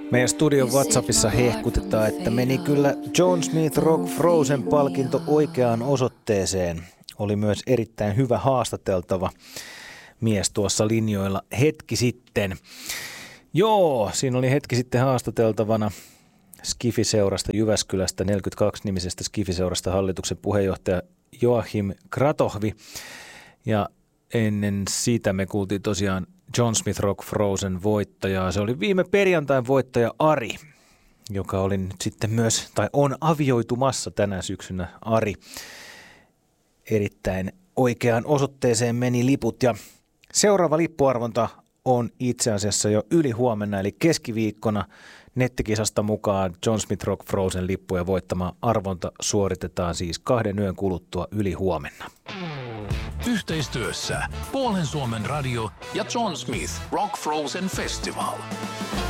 Meidän studion WhatsAppissa hehkutetaan, että meni kyllä John Smith Rock Frozen -palkinto oikeaan osoitteeseen. Oli myös erittäin hyvä haastateltava mies tuossa linjoilla hetki sitten. Joo, siinä oli hetki sitten haastateltavana Skifi-seurasta Jyväskylästä, 42-nimisestä Skifi-seurasta hallituksen puheenjohtaja Joachim Kratohvi. Ja ennen sitä me kuultiin tosiaan John Smith Rock Frozen voittajaa. Se oli viime perjantain voittaja Ari, joka oli nyt sitten myös, tai on avioitumassa tänä syksynä Ari. Erittäin oikeaan osoitteeseen meni liput ja seuraava lippuarvonta on itse asiassa jo yli huomenna, eli keskiviikkona nettikisasta mukaan John Smith Rock Frozen -lippuja voittama arvonta suoritetaan siis 2 yön kuluttua yli huomenna. Yhteistyössä Puolen Suomen radio ja John Smith Rock Frozen Festival.